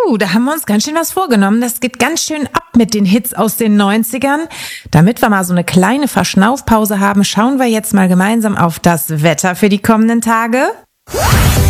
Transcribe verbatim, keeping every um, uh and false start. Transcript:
Uh, da haben wir uns ganz schön was vorgenommen. Das geht ganz schön ab mit den Hits aus den neunzigern. Damit wir mal so eine kleine Verschnaufpause haben, schauen wir jetzt mal gemeinsam auf das Wetter für die kommenden Tage.